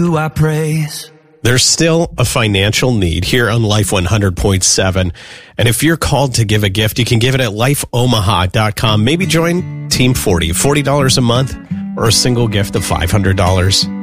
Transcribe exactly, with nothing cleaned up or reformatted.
who I praise. There's still a financial need here on Life one hundred point seven. And if you're called to give a gift, you can give it at life omaha dot com. Maybe join Team forty, forty dollars a month, or a single gift of five hundred dollars.